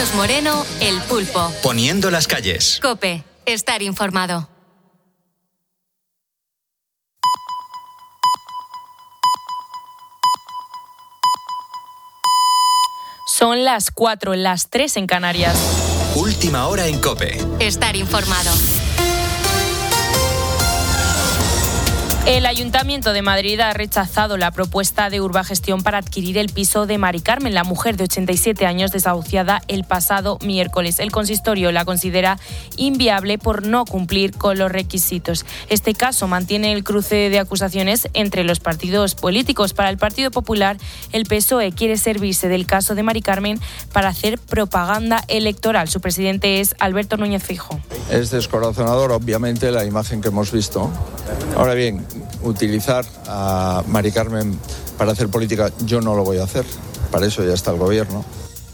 Carlos Moreno, El Pulpo. Poniendo las calles. COPE. Estar informado. Son las 4, las 3 en Canarias. Última hora en COPE. Estar informado. El Ayuntamiento de Madrid ha rechazado la propuesta de Urbagestión para adquirir el piso de Mari Carmen, la mujer de 87 años desahuciada el pasado miércoles. El consistorio la considera inviable por no cumplir con los requisitos. Este caso mantiene el cruce de acusaciones entre los partidos políticos. Para el Partido Popular, el PSOE quiere servirse del caso de Mari Carmen para hacer propaganda electoral. Su presidente es Alberto Núñez Feijóo. Es descorazonador, obviamente, la imagen que hemos visto. Ahora bien, utilizar a Mari Carmen para hacer política, yo no lo voy a hacer. Para eso ya está el gobierno.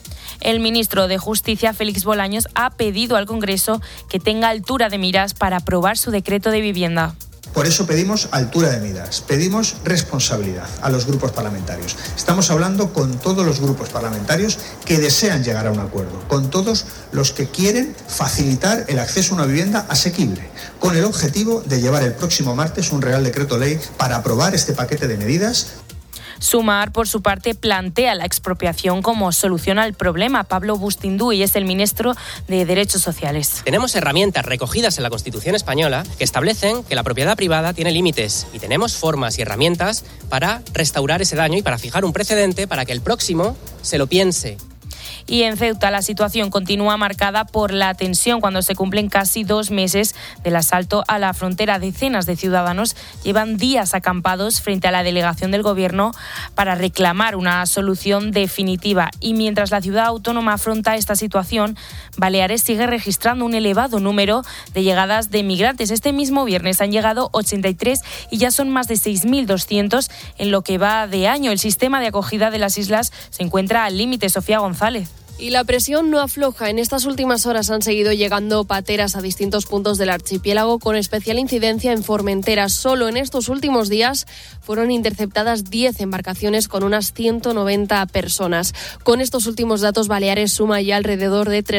El ministro de Justicia, Félix Bolaños, ha pedido al Congreso que tenga altura de miras para aprobar su decreto de vivienda. Por eso pedimos altura de miras, pedimos responsabilidad a los grupos parlamentarios. Estamos hablando con todos los grupos parlamentarios que desean llegar a un acuerdo, con todos los que quieren facilitar el acceso a una vivienda asequible, con el objetivo de llevar el próximo martes un Real Decreto Ley para aprobar este paquete de medidas. Sumar, por su parte, plantea la expropiación como solución al problema. Pablo Bustinduy es el ministro de Derechos Sociales. Tenemos herramientas recogidas en la Constitución española que establecen que la propiedad privada tiene límites y tenemos formas y herramientas para restaurar ese daño y para fijar un precedente para que el próximo se lo piense. Y en Ceuta la situación continúa marcada por la tensión cuando se cumplen casi 2 meses del asalto a la frontera. Decenas de ciudadanos llevan días acampados frente a la delegación del Gobierno para reclamar una solución definitiva. Y mientras la ciudad autónoma afronta esta situación, Baleares sigue registrando un elevado número de llegadas de migrantes. Este mismo viernes han llegado 83 y ya son más de 6.200 en lo que va de año. El sistema de acogida de las islas se encuentra al límite. Sofía González. Y la presión no afloja. En estas últimas horas han seguido llegando pateras a distintos puntos del archipiélago, con especial incidencia en Formentera. Solo en estos últimos días fueron interceptadas 10 embarcaciones con unas 190 personas. Con estos últimos datos, Baleares suma ya alrededor de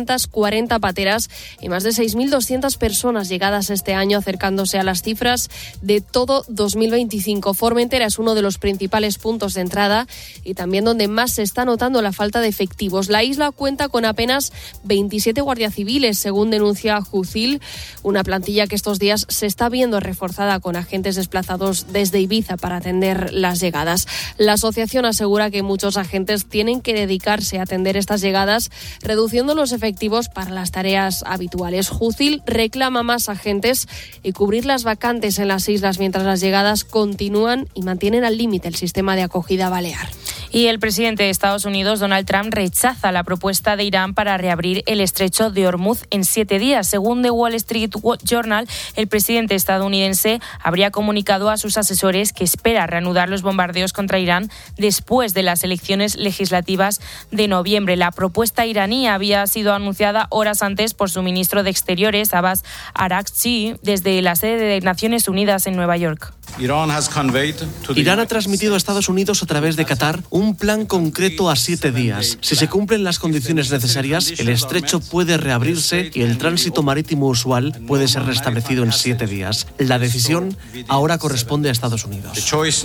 340 pateras y más de 6.200 personas llegadas este año, acercándose a las cifras de todo 2025. Formentera es uno de los principales puntos de entrada y también donde más se está notando la falta de efectivos. La isla cuenta con apenas 27 guardias civiles, según denuncia Jucil, una plantilla que estos días se está viendo reforzada con agentes desplazados desde Ibiza para atender las llegadas. La asociación asegura que muchos agentes tienen que dedicarse a atender estas llegadas, reduciendo los efectivos para las tareas habituales. Jucil reclama más agentes y cubrir las vacantes en las islas mientras las llegadas continúan y mantienen al límite el sistema de acogida balear. Y el presidente de Estados Unidos, Donald Trump, rechaza la propuesta de Irán para reabrir el estrecho de Hormuz en 7 días. Según The Wall Street Journal, el presidente estadounidense habría comunicado a sus asesores que espera reanudar los bombardeos contra Irán después de las elecciones legislativas de noviembre. La propuesta iraní había sido anunciada horas antes por su ministro de Exteriores, Abbas Araghchi, desde la sede de Naciones Unidas en Nueva York. Irán ha transmitido a Estados Unidos a través de Qatar un plan concreto a 7 días. Si se cumplen las condiciones necesarias, el estrecho puede reabrirse y el tránsito marítimo usual puede ser restablecido en 7 días. La decisión ahora corresponde a Estados Unidos.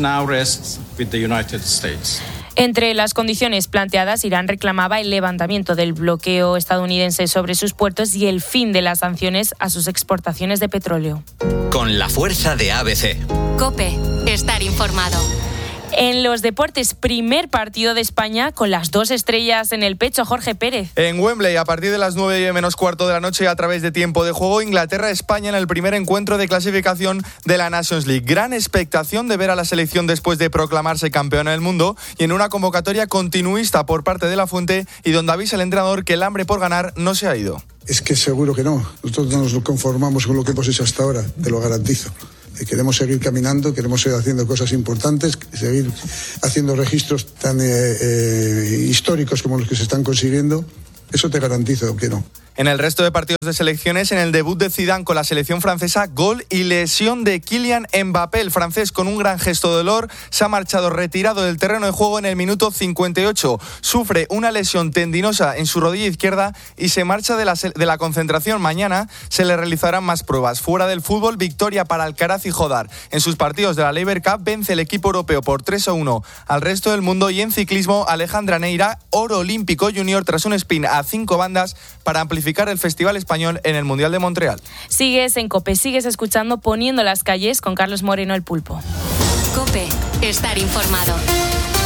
Entre las condiciones planteadas, Irán reclamaba el levantamiento del bloqueo estadounidense sobre sus puertos y el fin de las sanciones a sus exportaciones de petróleo. Con la fuerza de ABC. COPE. Estar informado. En los deportes, primer partido de España con las 2 estrellas en el pecho. Jorge Pérez. En Wembley, a partir de las 9:45 de la noche, a través de tiempo de juego, Inglaterra-España en el primer encuentro de clasificación de la Nations League. Gran expectación de ver a la selección después de proclamarse campeona del mundo y en una convocatoria continuista por parte de La Fuente y donde avisa el entrenador que el hambre por ganar no se ha ido. Es que seguro que no. Nosotros no nos conformamos con lo que hemos hecho hasta ahora, te lo garantizo. Queremos seguir caminando, queremos seguir haciendo cosas importantes, seguir haciendo registros tan históricos como los que se están consiguiendo Eso te garantizo que no. En el resto de partidos de selecciones, en el debut de Zidane con la selección francesa, gol y lesión de Kylian Mbappé. El francés, con un gran gesto de dolor, se ha marchado retirado del terreno de juego en el minuto 58. Sufre una lesión tendinosa en su rodilla izquierda y se marcha de la concentración. Mañana se le realizarán más pruebas. Fuera del fútbol, victoria para Alcaraz y Jodar. En sus partidos de la Laver Cup vence el equipo europeo por 3-1 al resto del mundo. Y en ciclismo, Alejandra Neira, oro olímpico junior tras un sprint a 5 bandas para amplificar el Festival Español en el Mundial de Montreal. Sigues en COPE, sigues escuchando Poniendo las calles con Carlos Moreno, el Pulpo. COPE, estar informado.